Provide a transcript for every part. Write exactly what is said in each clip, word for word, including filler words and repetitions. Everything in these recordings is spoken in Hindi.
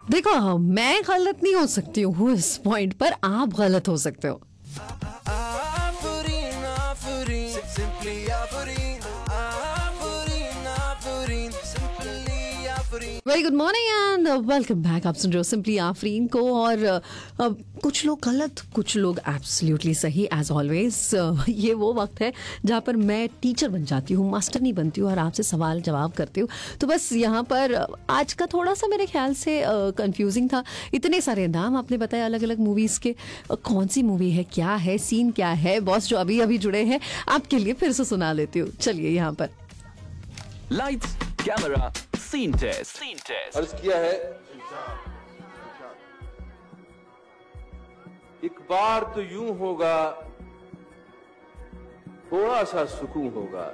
देखो, मैं गलत नहीं हो सकती हूँ इस पॉइंट पर, आप गलत हो सकते हो। Afurin, Afurin, simply Afurin, Afurin, Afurin, simply Afurin. Very good morning and welcome back. आप सुन रहे हो सिंपली आफरीन को। और uh, कुछ लोग गलत, कुछ लोग एब्सोल्युटली सही एज ऑलवेज। ये वो वक्त है जहाँ पर मैं टीचर बन जाती हूँ, मास्टर नहीं बनती हूँ और आपसे सवाल जवाब करती हूँ। तो बस यहाँ पर uh, आज का थोड़ा सा मेरे ख्याल से कंफ्यूजिंग uh, था। इतने सारे नाम आपने बताए अलग अलग मूवीज़ के। uh, कौन सी मूवी है, क्या है, सीन क्या है, बॉस जो अभी अभी जुड़े हैं आपके लिए फिर से सुना लेती हूँ। चलिए यहाँ पर lights camera scene test scene test अर्ज किया है, एक बार तो यूं होगा, थोड़ा सा सुकून होगा,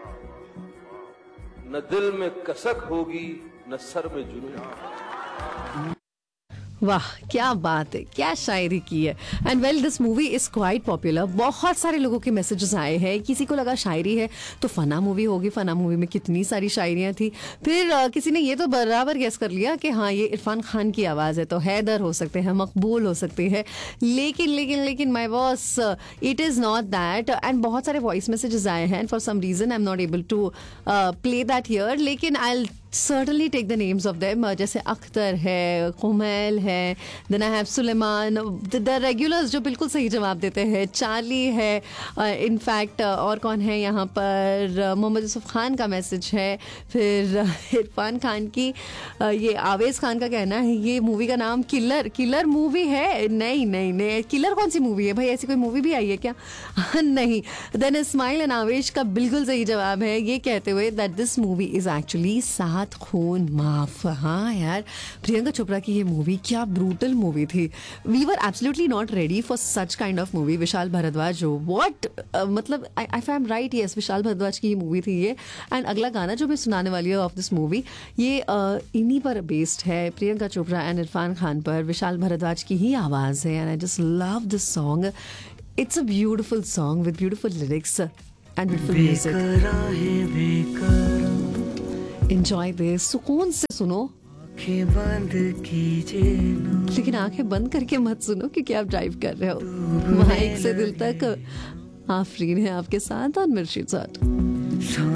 न दिल में कसक होगी न सर में जुनून। वाह, क्या बात है, क्या शायरी की है। And well this movie is quite popular. बहुत सारे लोगों के मैसेजेस आए हैं। किसी को लगा शायरी है तो फना मूवी होगी, फना मूवी में कितनी सारी शायरियां थी। फिर uh, किसी ने ये तो बराबर गेस कर लिया कि हाँ ये इरफान खान की आवाज़ है, तो हैदर हो सकते हैं, मकबूल हो सकते हैं। लेकिन लेकिन लेकिन my boss, it is not that. And बहुत सारे वॉइस मैसेजेस आए हैं। For some reason I am not able to play that here, लेकिन आई certainly take the names of them. uh, जैसे अख्तर है, कुमैल है, then I have Suleman, the, the regulars जो बिल्कुल सही जवाब देते हैं, चार्ली है, इनफैक्ट uh, uh, और कौन है यहाँ पर, uh, मोहम्मद यूसुफ खान का मैसेज है। फिर uh, इरफान खान की, uh, ये आवेज खान का कहना है ये मूवी का नाम किलर किलर मूवी है। नहीं नहीं नहीं, किलर कौन सी मूवी है भाई, ऐसी कोई मूवी भी आई है क्या? नहीं। देन इस्माइल एंड आवेश का बिल्कुल सही जवाब है ये कहते हुए that this movie is actually सात खून माफ। हाँ यार, प्रियंका चोपड़ा की ये मूवी क्या ब्रूटल मूवी थी। We were absolutely not ready for such kind of movie. Vishal Bhardwaj what, मतलब I am right, yes, Vishal Bhardwaj की ये मूवी थी ये। एंड अगला गाना जो मैं सुनाने वाली हूँ ऑफ दिस मूवी, ये uh, इन्हीं पर बेस्ड है, प्रियंका चोपड़ा एंड इरफान खान पर। विशाल भारद्वाज की ही आवाज़ है and I just love this song. It's a beautiful song with beautiful lyrics and beautiful music. Enjoy this, सुकून से सुनो, बंद कीजिए ना, लेकिन आंखें बंद करके मत सुनो क्योंकि आप ड्राइव कर रहे हो। माइक से दिल तक आफरीन है आपके साथ और मिर्शी साथ।